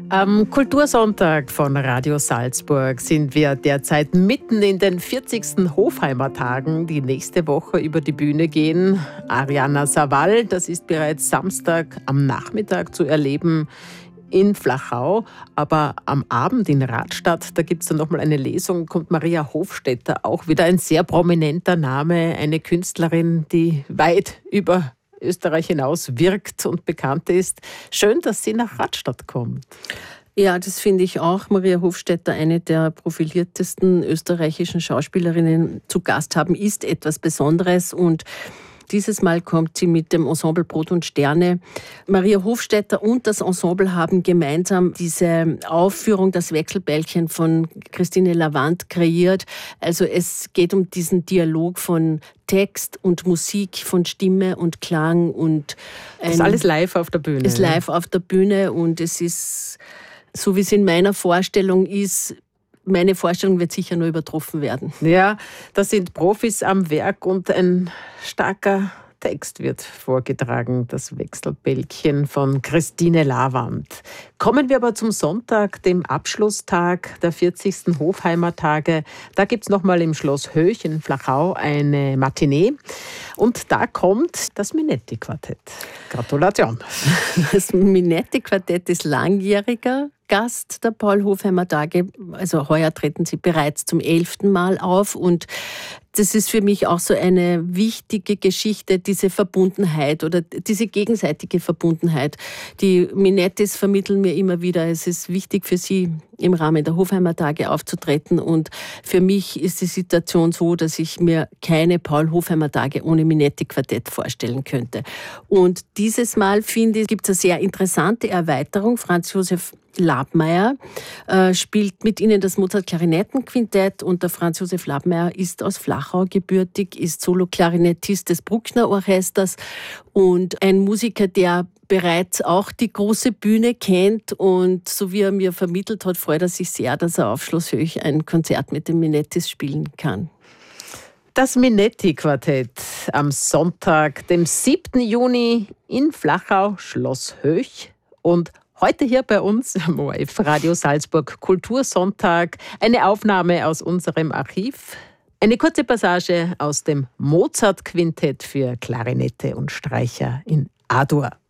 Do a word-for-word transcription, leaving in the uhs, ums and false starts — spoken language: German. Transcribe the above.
Am Kultursonntag von Radio Salzburg sind wir derzeit mitten in den vierzigsten Hofheimer-Tagen, die nächste Woche über die Bühne gehen. Arianna Savall, das ist bereits Samstag am Nachmittag zu erleben in Flachau. Aber am Abend in Radstadt, da gibt es dann nochmal eine Lesung, kommt Maria Hofstetter, auch wieder ein sehr prominenter Name, eine Künstlerin, die weit über Österreich hinaus wirkt und bekannt ist. Schön, dass sie nach Radstadt kommt. Ja, das finde ich auch. Maria Hofstetter, eine der profiliertesten österreichischen Schauspielerinnen, zu Gast haben, ist etwas Besonderes. Und dieses Mal kommt sie mit dem Ensemble Brot und Sterne. Maria Hofstetter und das Ensemble haben gemeinsam diese Aufführung, das Wechselbällchen von Christine Lavand, kreiert. Also es geht um diesen Dialog von Text und Musik, von Stimme und Klang. Und das ist alles live auf der Bühne. Ist live auf der Bühne und es ist, so wie es in meiner Vorstellung ist, meine Vorstellung wird sicher nur übertroffen werden. Ja, da sind Profis am Werk und ein starker Text wird vorgetragen, das Wechselbällchen von Christine Lavand. Kommen wir aber zum Sonntag, dem Abschlusstag der vierzigsten Hofheimer-Tage. Da gibt es nochmal im Schloss Höch in Flachau eine Matinee. Und da kommt das Minetti-Quartett. Gratulation. Das Minetti-Quartett ist langjähriger Gast der Paul-Hofheimer-Tage. Also heuer treten sie bereits zum elften Mal auf. Und das ist für mich auch so eine wichtige Geschichte, diese Verbundenheit oder diese gegenseitige Verbundenheit. Die Minettis vermitteln mir immer wieder, es ist wichtig für sie, im Rahmen der Hofheimer-Tage aufzutreten. Und für mich ist die Situation so, dass ich mir keine Paul-Hofheimer-Tage ohne Minetti-Quartett vorstellen könnte. Und dieses Mal, finde ich, gibt es eine sehr interessante Erweiterung. Franz Josef Labmeier äh, spielt mit ihnen das Mozart-Klarinettenquintett und der Franz Josef Labmeier ist aus Flachau gebürtig, ist Solo-Klarinettist des Bruckner Orchesters und ein Musiker, der bereits auch die große Bühne kennt und so wie er mir vermittelt hat, freut er sich sehr, dass er auf Schloss Höch ein Konzert mit den Minettis spielen kann. Das Minetti-Quartett am Sonntag, dem siebten Juni in Flachau, Schloss Höch. Und heute hier bei uns am O R F Radio Salzburg Kultursonntag eine Aufnahme aus unserem Archiv. Eine kurze Passage aus dem Mozart-Quintett für Klarinette und Streicher in A-Dur.